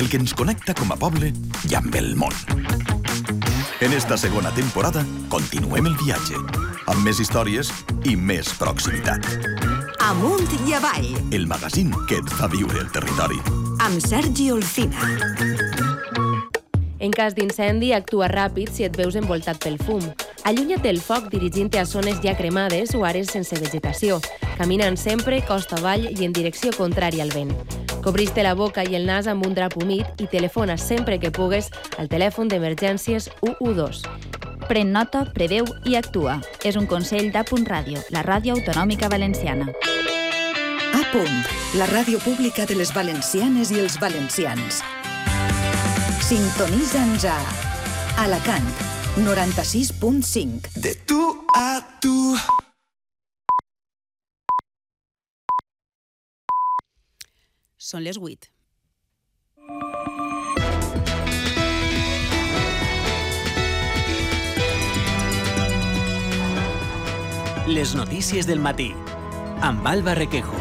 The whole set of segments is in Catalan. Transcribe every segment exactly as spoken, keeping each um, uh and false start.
el que ens connecta com a poble i amb el món. En esta segona temporada continuem el viatge, amb més històries i més proximitat. Amunt i avall. El magazín que et fa viure el territori. Amb Sergi Olcina. En cas d'incendi, actua ràpid si et veus envoltat pel fum. Allunya't del foc dirigint-te a zones ja cremades o àrees sense vegetació, caminant sempre costa avall i en direcció contrària al vent. Cobreix-te la boca i el nas amb un drap humit i telefona sempre que pugues al telèfon d'emergències u u dos. Pren nota, preveu i actua. És un consell d'A Punt Ràdio, la ràdio autonòmica valenciana. A Punt, la ràdio pública de les valencianes i els valencians. Sintonitza'ns a Alacant, noranta-sis punt cinc. De tu a tu. Són les vuit. Les notícies del matí, amb Alba Requejo.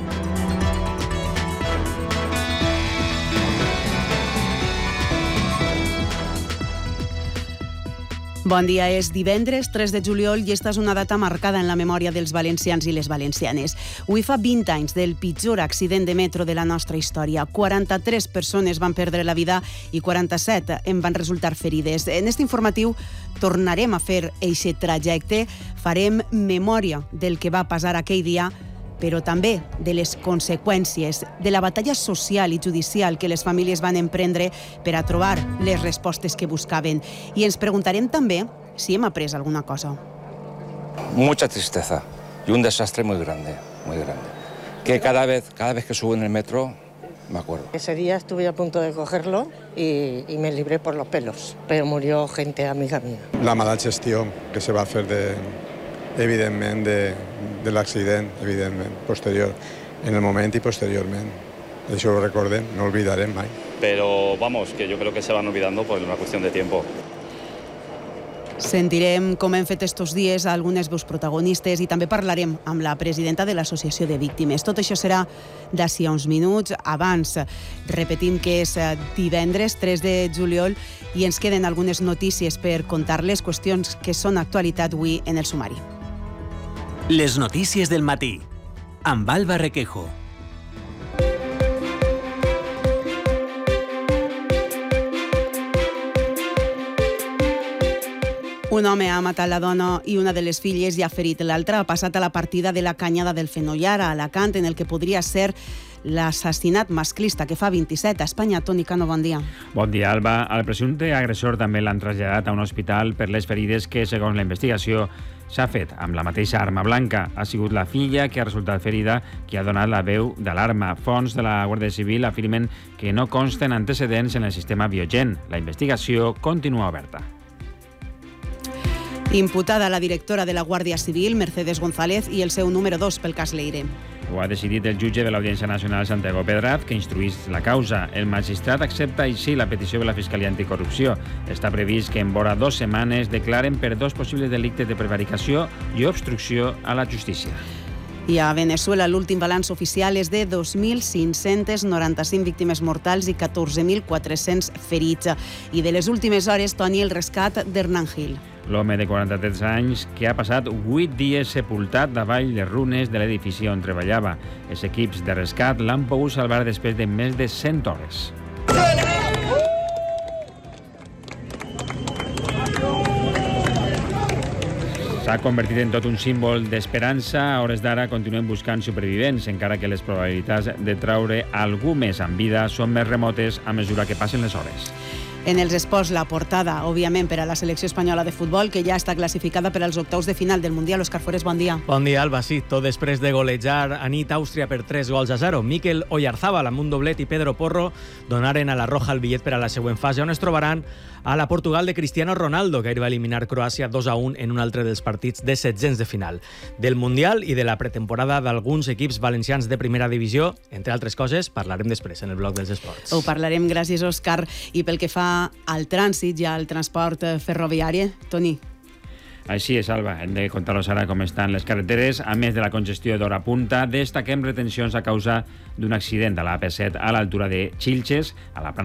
Bon dia, és divendres tres de juliol i esta és una data marcada en la memòria dels valencians i les valencianes. Avui fa vint anys del pitjor accident de metro de la nostra història. quaranta-tres persones van perdre la vida i quaranta-set en van resultar ferides. En aquest informatiu tornarem a fer eixe trajecte, farem memòria del que va passar aquell dia, però també de les conseqüències de la batalla social i judicial que les famílies van emprendre per a trobar les respostes que buscaven. I ens preguntarem també si hem après alguna cosa. Mucha tristeza y un desastre muy grande, muy grande. Que cada vez, cada vez que subo en el metro, me acuerdo. Ese día estuve a punto de cogerlo y, y me libré por los pelos, pero murió gente amiga mía. La mala gestió que se va a fer de... evidentment, de, de l'accident, evidentment, posterior, en el moment i posteriorment. Això ho recordem, no olvidarem mai. Pero vamos, que yo creo que se van olvidando por una cuestión de tiempo. Sentirem, com hem fet estos dies, algunes veus protagonistes i també parlarem amb la presidenta de l'Associació de Víctimes. Tot això serà d'ací a uns minuts. Abans, repetim que és divendres tres de juliol i ens queden algunes notícies per contar-les, qüestions que són actualitat avui en el sumari. Les notícies del matí, amb Alba Requejo. Un home ha matat la dona i una de les filles i ha ferit l'altra. Ha passat a la partida de la Canyada del Fenollar, a Alacant, en el que podria ser l'assassinat masclista que fa vint-i-set a Espanya. Toni Cano, bon dia. Bon dia, Alba. El presumpte agressor també l'han traslladat a un hospital per les ferides que, segons la investigació, s'ha fet amb la mateixa arma blanca. Ha sigut la filla que ha resultat ferida qui ha donat la veu d'alarma. Fonts de la Guàrdia Civil afirmen que no consten antecedents en el sistema Biogen. La investigació continua oberta. Imputada la directora de la Guàrdia Civil, Mercedes González, i el seu número dos pel cas Leire. Ho ha decidit el jutge de l'Audiència Nacional Santiago Pedraz, que instruís la causa. El magistrat accepta així la petició de la Fiscalia Anticorrupció. Està previst que en vora dues setmanes declaren per dos possibles delictes de prevaricació i obstrucció a la justícia. I a Venezuela l'últim balanç oficial és de dos mil cinc-cents noranta-cinc víctimes mortals i catorze mil quatre-cents ferits. I de les últimes hores, Toni, el rescat d'Hernán Gil. L'home de quaranta-tres anys que ha passat vuit dies sepultat davall les runes de l'edifici on treballava. Els equips de rescat l'han pogut salvar després de més de cent hores. S'ha convertit en tot un símbol d'esperança. A hores d'ara continuem buscant supervivents, encara que les probabilitats de traure algú més en vida són més remotes a mesura que passen les hores. En els esports, la portada, òbviament, per a la selecció espanyola de futbol, que ja està classificada per als octaus de final del Mundial. Òscar Forés, bon dia. Bon dia, Alba. Sí, tot després de golejar a nit Àustria per tres gols a zero. Mikel Oyarzábal, amb un doblet, i Pedro Porro donaren a la Roja el bitllet per a la següent fase, on es trobaran a la Portugal de Cristiano Ronaldo, que ahir va eliminar Croàcia dos a un en un altre dels partits de setzents de final. Del Mundial i de la pretemporada d'alguns equips valencians de primera divisió, entre altres coses, parlarem després en el bloc dels esports. Ho parlarem, gràcies, Òscar. I pel que fa al trànsit i al transport ferroviari, Toni. Així és, Alba. Hem de contar-los ara com estan les carreteres. A més de la congestió d'hora punta, destaquem retencions a causa d'un accident a la A P set a l'altura de Xilxes, a la